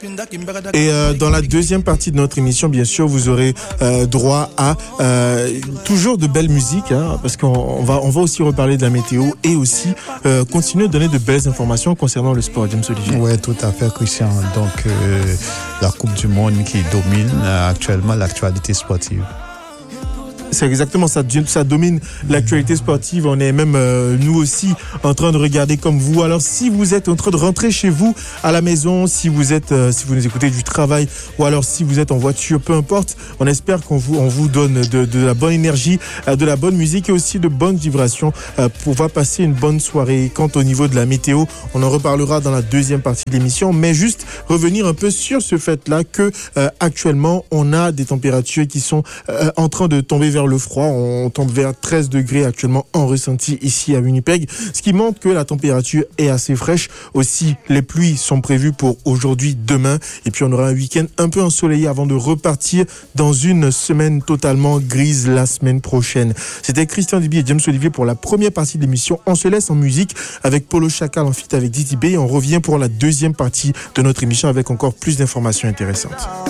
Et dans la deuxième partie de notre émission, bien sûr, vous aurez droit à toujours de belles musiques, hein, parce qu'on va aussi reparler de la météo et aussi continuer de donner de belles informations concernant le sport. James Olivier. Oui, tout à fait, Christian. Donc, la Coupe du Monde qui domine actuellement l'actualité sportive. C'est exactement ça. Ça domine l'actualité sportive. On est même, nous aussi, en train de regarder comme vous. Alors, si vous êtes en train de rentrer chez vous, à la maison, si vous nous écoutez du travail, ou alors si vous êtes en voiture, peu importe, on espère on vous donne de la bonne énergie, de la bonne musique et aussi de bonnes vibrations pour pouvoir passer une bonne soirée. Quant au niveau de la météo, on en reparlera dans la deuxième partie de l'émission, mais juste revenir un peu sur ce fait-là que, actuellement, on a des températures qui sont en train de tomber vers le froid. On tombe vers 13 degrés actuellement en ressenti ici à Winnipeg, ce qui montre que la température est assez fraîche. Aussi, les pluies sont prévues pour aujourd'hui, demain, et puis on aura un week-end un peu ensoleillé avant de repartir dans une semaine totalement grise la semaine prochaine. C'était Christian Duby et James Olivier pour la première partie de l'émission. On se laisse en musique avec Polo Chacal en feat avec Didi B et on revient pour la deuxième partie de notre émission avec encore plus d'informations intéressantes.